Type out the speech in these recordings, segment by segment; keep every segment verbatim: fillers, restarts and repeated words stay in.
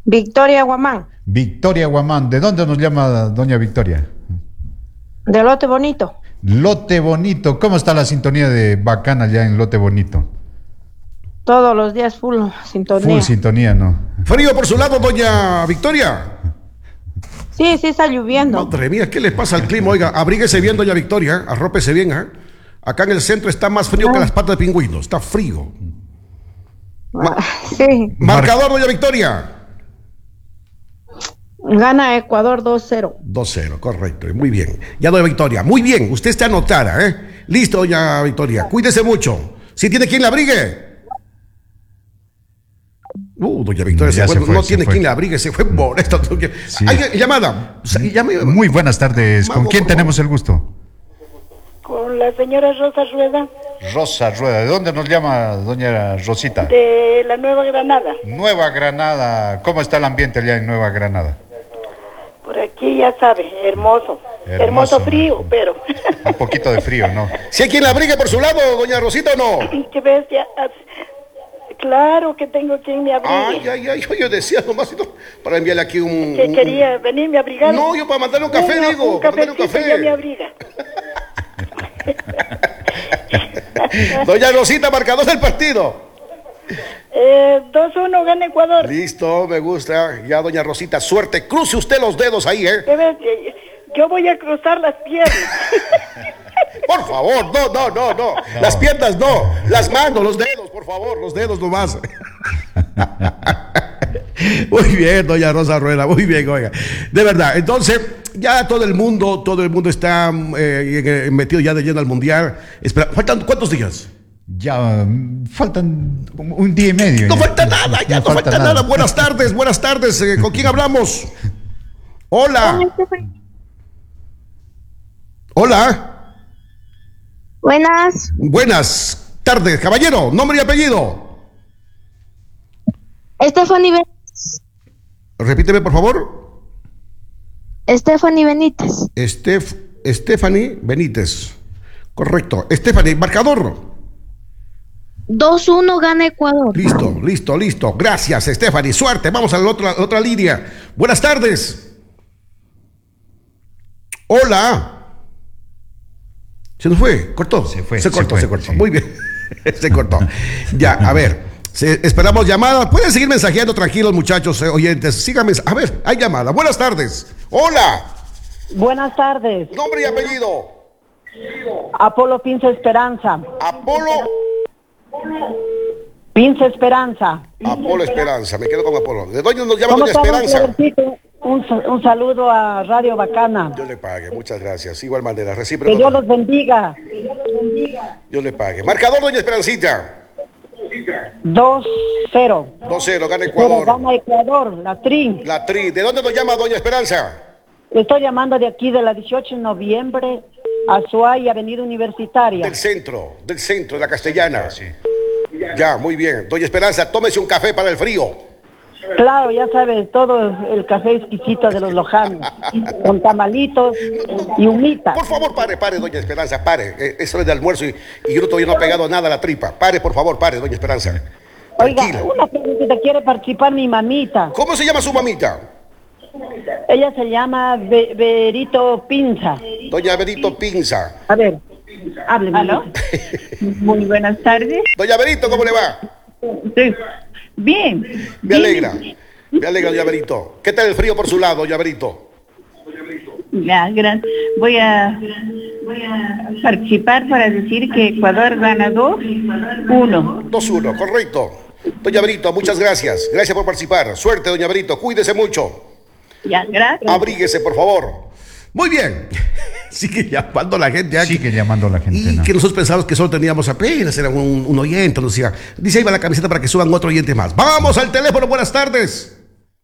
Victoria Guamán, Victoria Guamán. ¿De dónde nos llama doña Victoria? de Lote Bonito. Lote Bonito. ¿Cómo está la sintonía de Bacana allá en Lote Bonito? Todos los días full sintonía. Full sintonía, ¿no? Frío por su lado, doña Victoria. Sí, sí está lloviendo. Madre mía, ¿qué le pasa al clima? Oiga, abríguese bien, doña Victoria, arrópese bien, ¿eh? Acá en el centro está más frío que las patas de pingüino, está frío. Ah, sí, Marcador, doña Victoria. gana Ecuador dos cero. dos cero, correcto, muy bien. Ya, doña Victoria, muy bien, usted está anotada, ¿eh? Listo, doña Victoria, cuídese mucho. ¿Sí tiene quien la abrigue? Uh, doña Victoria, Ya se se fue, fue, no se tiene fue. quien la abrigue, se fue por esto. Sí. Hay llamada. O sea, llame- Muy buenas tardes. ¿Con Mago, quién por tenemos el gusto? Con la señora Rosa Rueda Rosa Rueda. ¿De dónde nos llama doña Rosita? de la Nueva Granada. Nueva Granada. ¿Cómo está el ambiente allá en Nueva Granada? Por aquí ya sabe, hermoso. Hermoso, Hermoso, ¿no? frío, pero Un poquito de frío, ¿no? ¿Sí hay quien la abrigue por su lado, doña Rosita, o no? qué bestia. Claro que tengo quien me abrigue. Ay, ay, ay, yo decía nomás ¿no? para enviarle aquí un... que un- quería venirme a abrigar. No, yo para mandarle un café, Una- digo, un para mandarle un cafecito café. ya me abriga. Doña Rosita, marcador del partido. Eh, dos uno gana Ecuador. Listo, me gusta. Ya, doña Rosita, suerte. Cruce usted los dedos ahí, ¿eh? Qué bestia. Yo voy a cruzar las piernas. Por favor, no, no, no, no. Las piernas no. Las manos, los dedos, por favor, los dedos nomás. Muy bien, doña Rosa Rueda, muy bien, oiga. De verdad, entonces, ya todo el mundo, todo el mundo está eh, metido ya de lleno al mundial. Espera, ¿faltan cuántos días? Ya mm, faltan un un día y medio. No ya. falta nada, ya no, falta, nada. Buenas tardes, buenas tardes. eh, ¿Con quién hablamos? Hola. Hola. Buenas, Buenas tardes, caballero. Nombre y apellido. Stephanie, Ben- Repíteme, por favor. Stephanie Benítez. Estef, Stephanie Benítez. Correcto. Stephanie, marcador. dos uno gana Ecuador. Listo, listo, listo. Gracias, Stephanie. Suerte. Vamos a la otra, la otra línea. Buenas tardes. Hola. Se nos fue, cortó. Se fue, Se se cortó, fue, se cortó. sí. Muy bien. Se cortó. Ya, a ver. se- esperamos llamada. Pueden seguir mensajeando tranquilos, muchachos, eh, oyentes. Síganme. A ver, hay llamada. Buenas tardes. Hola. Buenas tardes, Nombre y apellido. Apolo Pinza Esperanza. Apolo. Pinza Esperanza. Apolo Esperanza. Me quedo con Apolo. ¿De dónde nos llama ¿Cómo doña estamos, Esperanza? Robertito? Un, sa- un saludo a Radio Bacana. Yo le pague, muchas gracias. Igual manera, Que recíproco. Dios los bendiga. Yo le pague. Marcador, doña Esperancita. dos cero. dos cero, gana Pero Ecuador. gana Ecuador, la Trin. La tri. ¿De dónde nos llama doña Esperanza? Estoy llamando de aquí de la dieciocho de noviembre a Suay, Avenida Universitaria. Del centro, del centro, de la castellana. Sí. Ya, muy bien. Doña Esperanza, tómese un café para el frío. Claro, ya sabes, todo el café exquisito de los lojanos, con tamalitos y humita. Por favor, pare, pare, doña Esperanza, pare. Eh, Eso es de almuerzo y, y yo todavía no he pegado nada a la tripa. Pare, por favor, pare, doña Esperanza. Oiga, Tranquila. una preguntita, quiere participar mi mamita. ¿Cómo se llama su mamita? Ella se llama Be- Berito Pinza. Doña Berito Pinza. A ver, hábleme. ¿Aló? Muy buenas tardes. Doña Berito, ¿cómo le va? Sí. Bien. Me bien. alegra. Me alegra, doña Berito. ¿Qué tal el frío por su lado, doña Berito? Ya, gran- Voy a, voy a participar para decir que Ecuador gana dos uno. dos uno, correcto. Doña Berito, muchas gracias. Gracias por participar. Suerte, doña Berito. Cuídese mucho. Ya, gracias. Abríguese, por favor. Muy bien. Sigue llamando la gente. ya Sigue que- llamando la gente, Y ¿no? que nosotros pensamos que solo teníamos apenas, era un, un oyente, nos decía. Dice ahí va la camiseta para que suban otro oyente más. Vamos al teléfono, buenas tardes.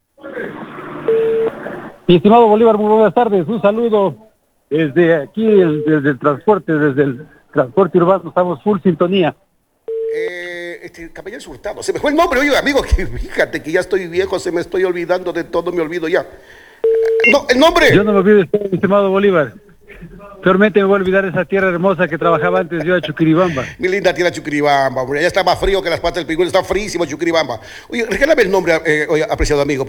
Mi estimado Bolívar, muy buenas tardes. Un saludo desde aquí, el- desde el transporte, desde el transporte urbano. Estamos full sintonía. Eh, este, Caballero Hurtado. Se me fue el nombre, oye, amigo, que fíjate que ya estoy viejo, se me estoy olvidando de todo, me olvido ya. No, el nombre. Yo no me olvido de usted, mi estimado Bolívar. Peormente me voy a olvidar de esa tierra hermosa que trabajaba antes yo a Chuquiribamba. Mi linda tierra Chuquiribamba, hombre. Ya está más frío que las patas del pingüino, está fríísimo Chuquiribamba. Oye, regálame el nombre, eh, oye, apreciado amigo.